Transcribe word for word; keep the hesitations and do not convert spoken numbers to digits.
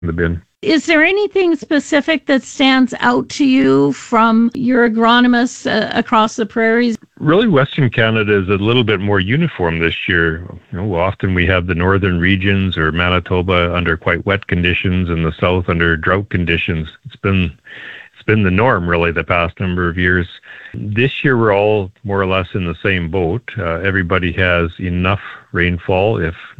the bin. Is there anything specific that stands out to you from your agronomists uh, across the prairies? Really, Western Canada is a little bit more uniform this year. You know, often we have the northern regions or Manitoba under quite wet conditions and the south under drought conditions. It's been it's been the norm really the past number of years. This year we're all more or less in the same boat. Uh, everybody has enough rainfall, if